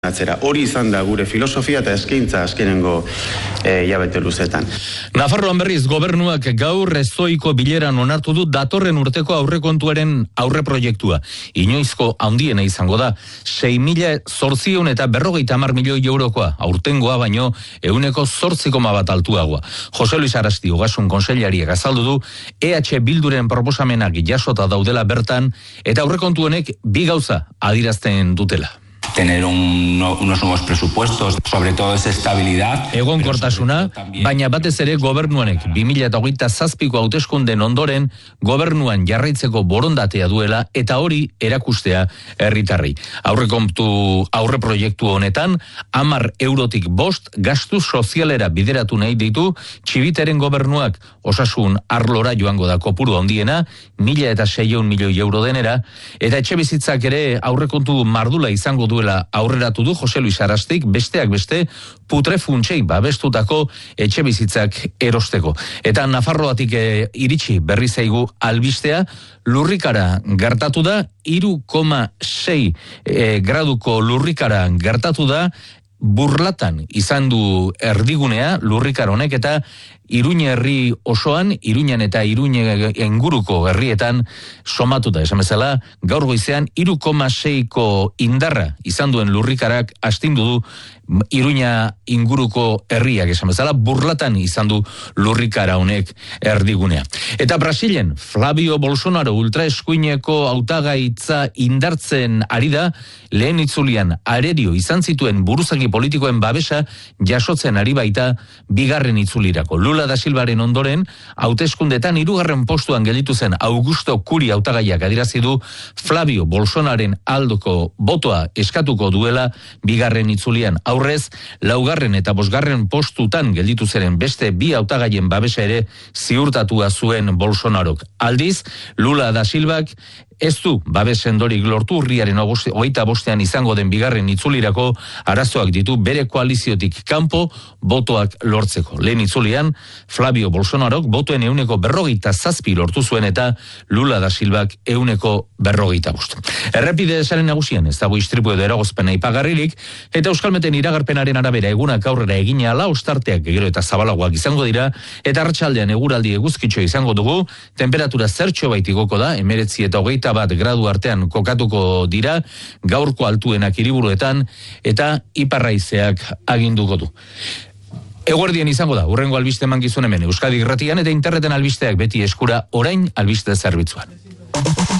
Hori izan da gure filosofia eta eskaintza azkenengo hilabete luzetan. Nafarroan berriz gobernuak gaur ezoiko bileran onartu du datorren urteko aurrekontuaren aurreproiektua. Inoizko handiena izango da 6.850 milioi eurokoa, aurtengoa baino 8,8 altuagoa. Jose Luis Arasti Ogasun Kontseilariak azaldu du EH Bilduren proposamenak jasota daudela bertan eta aurrekontu honek bi gauza adirazten dutela. Tener unos nuevos presupuestos, sobre todo esa estabilidad. Egonkortasuna, baina batez ere gobernuanek 2027ko hauteskunden ondoren gobernuan jarraitzeko borondatea duela eta hori erakustea herritarrei. Aurreproiektu honetan 10 eurotik 5 gastu sozialera bideratu nahi ditu Txibiteren gobernuak. Osasun arlora joango da kopuru handiena 1.600 milioi euro denera eta etxebizitzak ere aurrekontu mardula izango duela aurreratu du Jose Luis Arastik, besteak beste putrefuntsei babestutako etxebizitzak erosteko. Eta Nafarroatik iritsi berri zaigu albistea, lurrikara gertatu da, 3,6 graduko lurrikara gertatu da, Burlatan izan du erdigunea lurrikar honek eta Iruña herri osoan, Iruñan eta Iruña inguruko herrietan somatuta. Esan bezala, gaur goizean 3,6ko indarra izan duen lurrikarak astindu du Iruña inguruko herriak. Esan bezala, Burlatan izan du lurrikara honek erdigunea. Eta Brasilen, Flavio Bolsonaro ultraeskuineko hautagaitza indartzen ari da, lehen itzulian arerio izan zituen buruzagi politikoen babesa jasotzen ari baita bigarren itzulirako. Lula da Silvaren ondoren, hauteskundetan 3. postuan gelditu zen Augusto Curi hautagaiak adierazi du Flavio Bolsonaroren aldoko botoa eskatuko duela bigarren itzulian. Aurrez, 4. eta 5. postutan gelditu ziren beste bi hautagaien babesa ere ziurtatua zuen Bolsonarok. Aldiz, Lula da Silvak ez du babes sendorik lortu urriaren 25 izango den bigarren itzulirako arazoak ditu bere koaliziotik kanpo botoak lortzeko. Lehen itzulian, Flavio Bolsonarok botoen 47 lortu zuen eta Lula da Silvak 45. Errepide sare nagusian ez dago istripu edo eragozpena aipagarririk eta Euskalmeten iragarpenaren arabera egunak aurrera egina ala ostarteak gero eta zabalagoak izango dira eta arratsaldean eguraldi eguzkitxo izango dugu, temperatura zertxo baitigoko da, 19 eta 21 gradu artean kokatuko dira, gaurko altuenak hiriburuetan eta iparraizeak aginduko du. Eguerdien izango da, hurrengo albiste mankizun hemen Euskadi Irratian eta interneten albisteak beti eskura orain albiste zerbitzuan.